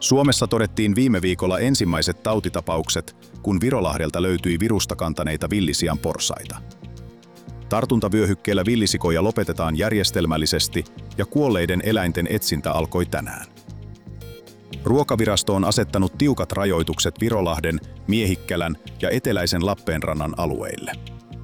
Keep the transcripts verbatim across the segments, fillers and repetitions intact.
Suomessa todettiin viime viikolla ensimmäiset tautitapaukset, kun Virolahdelta löytyi virusta kantaneita villisian porsaita. Tartuntavyöhykkeellä villisikoja lopetetaan järjestelmällisesti ja kuolleiden eläinten etsintä alkoi tänään. Ruokavirasto on asettanut tiukat rajoitukset Virolahden, Miehikkälän ja eteläisen Lappeenrannan alueille.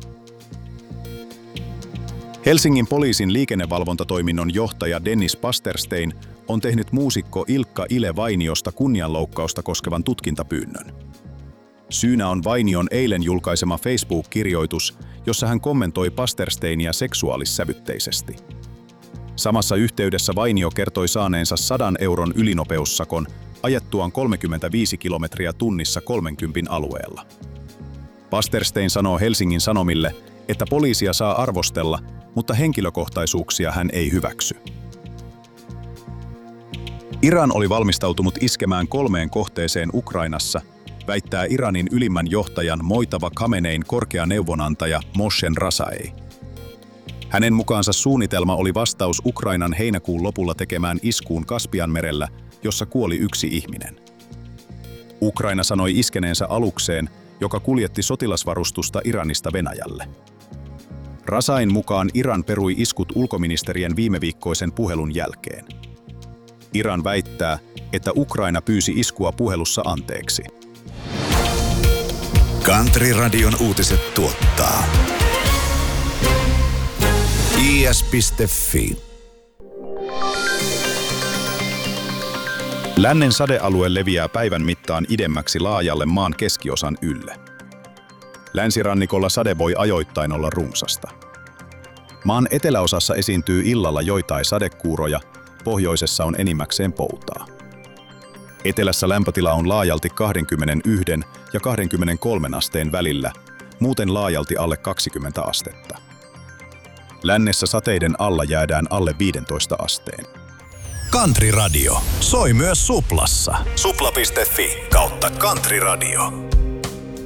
Helsingin poliisin liikennevalvontatoiminnon johtaja Dennis Pasterstein on tehnyt muusikko Ilkka Ile Vainiosta kunnianloukkausta koskevan tutkintapyynnön. Syynä on Vainion eilen julkaisema Facebook-kirjoitus, jossa hän kommentoi Pastersteinia seksuaalissävytteisesti. Samassa yhteydessä Vainio kertoi saaneensa sadan euron ylinopeussakon ajettuaan kolmekymmentäviisi kilometriä tunnissa kolmenkympin alueella. Pasterstein sanoo Helsingin Sanomille, että poliisia saa arvostella, mutta henkilökohtaisuuksia hän ei hyväksy. Iran oli valmistautunut iskemään kolmeen kohteeseen Ukrainassa, väittää Iranin ylimmän johtajan Mojtaba Khamenein korkea neuvonantaja Mohsen Razai. Hänen mukaansa suunnitelma oli vastaus Ukrainan heinäkuun lopulla tekemään iskuun Kaspianmerellä, jossa kuoli yksi ihminen. Ukraina sanoi iskeneensä alukseen, joka kuljetti sotilasvarustusta Iranista Venäjälle. Razain mukaan Iran perui iskut ulkoministerien viimeviikkoisen puhelun jälkeen. Iran väittää, että Ukraina pyysi iskua puhelussa anteeksi. Country Radion uutiset tuottaa i s piste f i. Lännen sadealue leviää päivän mittaan idemmäksi laajalle maan keskiosan ylle. Länsirannikolla sade voi ajoittain olla runsasta. Maan eteläosassa esiintyy illalla joitain sadekuuroja, pohjoisessa on enimmäkseen poutaa. Etelässä lämpötila on laajalti kaksikymmentäyksi ja kaksikymmentäkolme asteen välillä, muuten laajalti alle kaksikymmentä astetta. Lännessä sateiden alla jäädään alle viisitoista asteen. Country Radio soi myös Suplassa. supla piste f i kautta Country Radio.